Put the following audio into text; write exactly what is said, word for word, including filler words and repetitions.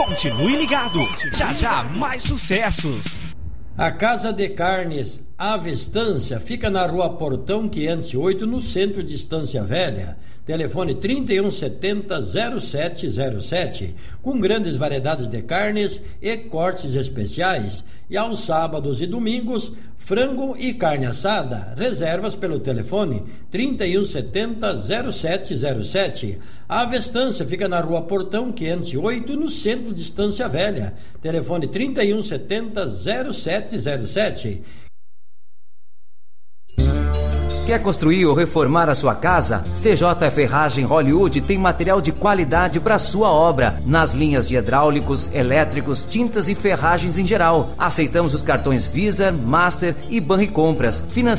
Continue ligado. Já já mais sucessos. A Casa de Carnes Ave Estância fica na Rua Portão quinhentos e oito, no centro de Estância Velha. Telefone trinta e um setenta, zero sete zero sete, com grandes variedades de carnes e cortes especiais. E aos sábados e domingos, frango e carne assada. Reservas pelo telefone trinta e um setenta, zero sete zero sete. A Ave Estância fica na Rua Portão quinhentos e oito, no centro de Estância Velha. Telefone trinta e um setenta, zero sete zero sete. Quer construir ou reformar a sua casa? C J Ferragem Hollywood tem material de qualidade para sua obra, nas linhas de hidráulicos, elétricos, tintas e ferragens em geral. Aceitamos os cartões Visa, Master e Banricompras. Financiamento